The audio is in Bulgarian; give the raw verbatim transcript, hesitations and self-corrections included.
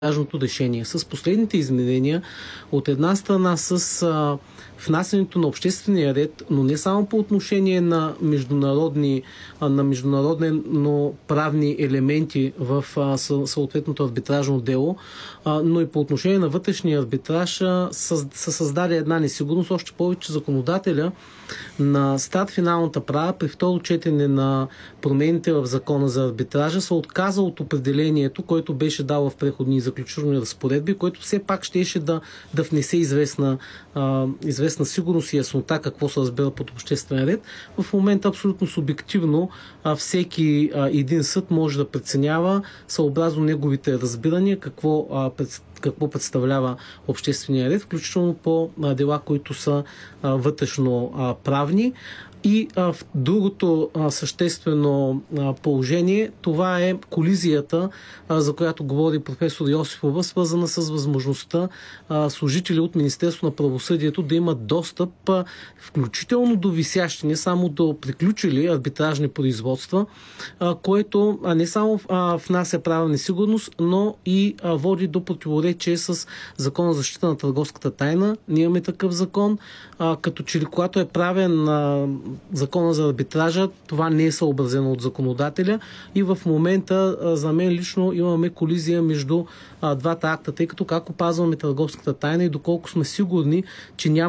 важното решение. С последните изменения, от една страна с а, внасянето на обществения ред, но не само по отношение на международни, а, на международно правни елементи в а, съответното арбитражно дело, а, но и по отношение на вътрешния арбитраж а, са, са създаде една несигурност, още повече законодателя на старт финалната права при второ четене на промените в закона за арбитража се отказа от определението, което беше дало в преходни и заключителни разпоредби, което все пак щеше да, да внесе известна, а, известна сигурност и яснота какво се разбира под обществен ред. В момента абсолютно субективно а, всеки а, един съд може да преценява съобразно неговите разбирания какво а, пред, какво представлява обществения ред, включително по а, дела, които са а, вътрешно а, правни. И а, в другото а, съществено а, положение, това е колизията, а, за която говори професор Йосифова, свързана с възможността а, служители от Министерство на правосъдието да имат достъп, а, включително до висящи, не само до приключили арбитражни производства, а, което а, не само а, внася правна несигурност, но и а, води до противоречие с Закона за защита на търговската тайна. Ние имаме такъв закон, а, като че ли когато е правен а, Закона за арбитража, това не е съобразено от законодателя и в момента за мен лично имаме колизия между а, двата акта, тъй като как опазваме търговската тайна и доколко сме сигурни, че няма